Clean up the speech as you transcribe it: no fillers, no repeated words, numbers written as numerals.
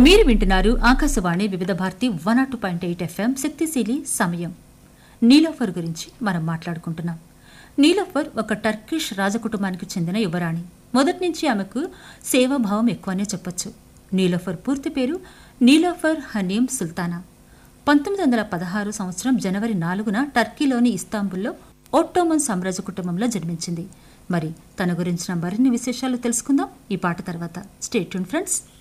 మీరు వింటున్నారు ఆకాశవాణి వివిధ భారతి 102.8 FM శక్తిశీలి సమయం. నీలోఫర్ గురించి మనం మాట్లాడుకుంటున్నాం. నీలోఫర్ ఒక టర్కిష్ రాజకుటుంబానికి చెందిన యువరాణి. మొదటి నుంచి ఆమెకు సేవాభావం ఎక్కువనే చెప్పొచ్చు. నీలోఫర్ పూర్తి పేరు నీలోఫర్ హనీమ్ సుల్తానా. 1916 సంవత్సరం జనవరి 4న టర్కీలోని ఇస్తాంబుల్లో ఒట్టోమన్ సామ్రాజ్య కుటుంబంలో జన్మించింది. మరి తన గురించిన మరిన్ని విశేషాలు తెలుసుకుందాం ఈ పాట తర్వాత. Stay tune friends.